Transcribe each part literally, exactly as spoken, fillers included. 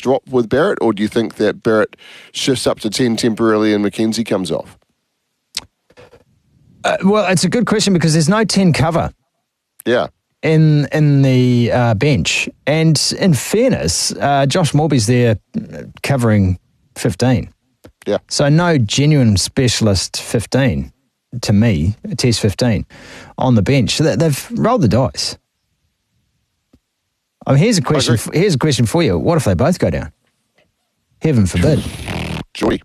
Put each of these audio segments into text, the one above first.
drop with Barrett, or do you think that Barrett shifts up to ten temporarily and McKenzie comes off? Uh, well, it's a good question because there's no ten cover. Yeah. In in the uh, bench. And in fairness, uh, Josh Morby's there covering fifteen. Yeah. So no genuine specialist fifteen, to me, Test fifteen, on the bench. So they've rolled the dice. I mean, here's a question. Here's a question for you. What if they both go down? Heaven forbid. Joy.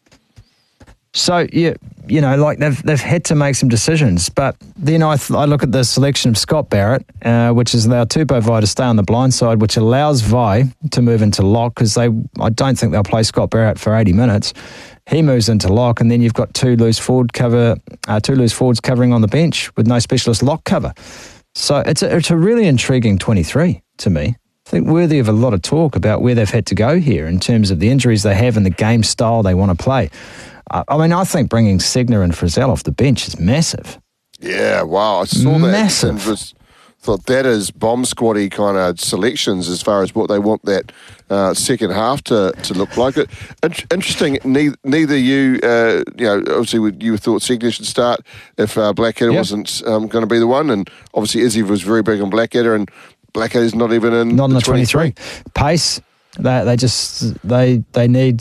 So, yeah, you know, like they've they've had to make some decisions. But then I th- I look at the selection of Scott Barrett, uh, which has allowed Tupou Vaa'i to stay on the blind side, which allows Vaa'i to move into lock because they I don't think they'll play Scott Barrett for eighty minutes. He moves into lock, and then you've got two loose forward cover, uh, two loose forwards covering on the bench with no specialist lock cover. So it's a, it's a really intriguing twenty-three to me. I think worthy of a lot of talk about where they've had to go here in terms of the injuries they have and the game style they want to play. I mean, I think bringing Segner and Frizzell off the bench is massive. Yeah, wow. I saw that. Massive. And was, thought that is bomb squaddy kind of selections as far as what they want that uh, second half to, to look like. It In- Interesting, neither, neither you, uh, you know, obviously you thought Segner should start if uh, Blackadder yep. wasn't um, going to be the one. And obviously Izzy was very big on Blackadder, and Blackadder's not even in not in the, the twenty-three. Pace, they, they just, they, they need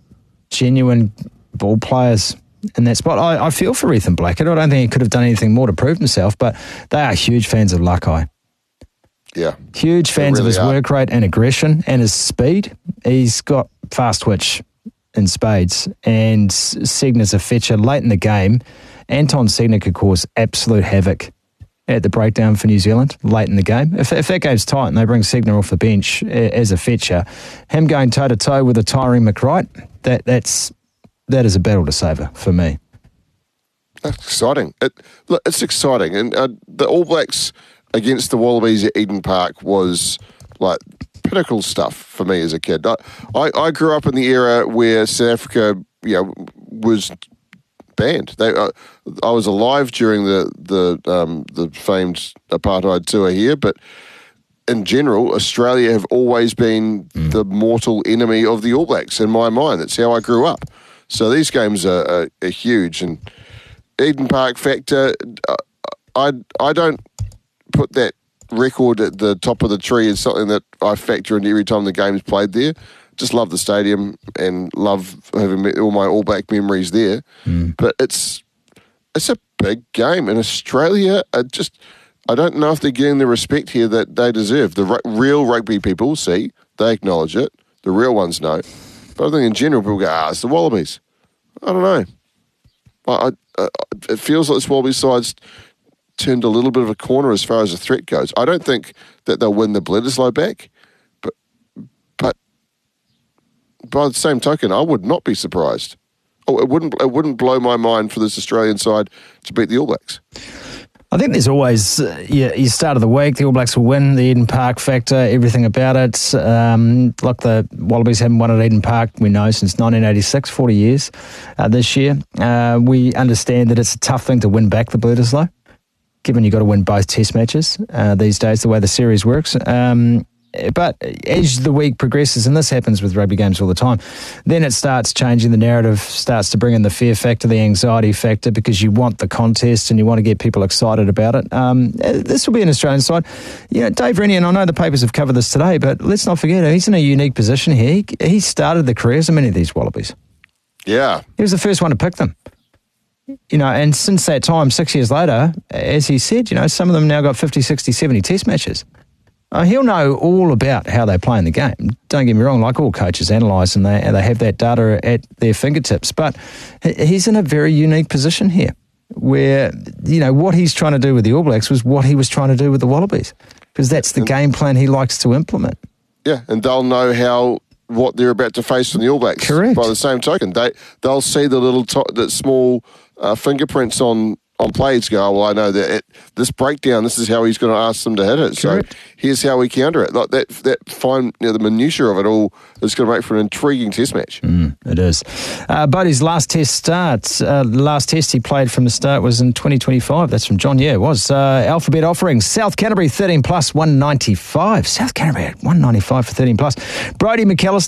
genuine ball players in that spot. I, I feel for Ethan Blackadder. I don't think he could have done anything more to prove himself, but they are huge fans of Luckeye. Yeah. Huge fans really of his are. work rate and aggression and his speed. He's got fast twitch in spades, and Segner's a fetcher late in the game. Anton Segner could cause absolute havoc at the breakdown for New Zealand late in the game. If, if that game's tight and they bring Segner off the bench as a fetcher, him going toe-to-toe with a Tyree McWright, that that's That is a battle to savour for me. That's exciting. It, look, it's exciting. And uh, the All Blacks against the Wallabies at Eden Park was like pinnacle stuff for me as a kid. I, I, I grew up in the era where South Africa, you know, was banned. They, uh, I was alive during the the um, the famed apartheid tour here, but in general, Australia have always been mm. the mortal enemy of the All Blacks in my mind. That's how I grew up. So these games are, are, are huge. And Eden Park factor, I, I don't put that record at the top of the tree as something that I factor in every time the game's played there. Just love the stadium and love having all my All Black memories there. Mm. But it's it's a big game. And Australia are just, I don't know if they're getting the respect here that they deserve. The r- real rugby people see, they acknowledge it. The real ones know. But I think in general, people go, ah, it's the Wallabies. I don't know. I, I, it feels like this Wallabies side's turned a little bit of a corner as far as the threat goes. I don't think that they'll win the Bledisloe back, but but by the same token, I would not be surprised. Oh, it wouldn't it wouldn't blow my mind for this Australian side to beat the All Blacks. I think there's always, uh, yeah, you start of the week, the All Blacks will win, the Eden Park factor, everything about it. Um, like the Wallabies haven't won at Eden Park, we know, since nineteen eighty-six, forty years uh, this year. Uh, we understand that it's a tough thing to win back the Bledisloe, given you've got to win both test matches uh, these days, the way the series works. Um, but as the week progresses, and this happens with rugby games all the time, then it starts changing. The narrative starts to bring in the fear factor, the anxiety factor, because you want the contest and you want to get people excited about it. Um, this will be an Australian side. You know, Dave Rennie, and I know the papers have covered this today, but let's not forget, he's in a unique position here. He, he started the careers of many of these Wallabies. Yeah. He was the first one to pick them. You know, and since that time, six years later, as he said, you know, some of them now got fifty, sixty, seventy test matches. Uh, he'll know all about how they play in the game. Don't get me wrong, like all coaches analyse and they, and they have that data at their fingertips. But he's in a very unique position here where, you know, what he's trying to do with the All Blacks was what he was trying to do with the Wallabies, because that's the game plan he likes to implement. Yeah, and they'll know how what they're about to face from the All Blacks. Correct. By the same token, they, they'll see the little, to- the small uh, fingerprints on on plays, go, oh, well, I know that it, this breakdown, this is how he's going to ask them to hit it. Correct. So here's how we counter it. Like that, that fine, you know, the minutiae of it all is going to make for an intriguing test match. Mm, it is. Uh, Bodie's last test starts, uh, last test he played from the start was in twenty twenty-five. That's from John. Yeah, it was. Uh, Alphabet offering, South Canterbury thirteen plus, one ninety-five. South Canterbury at one ninety-five for thirteen plus. Brodie McAllister.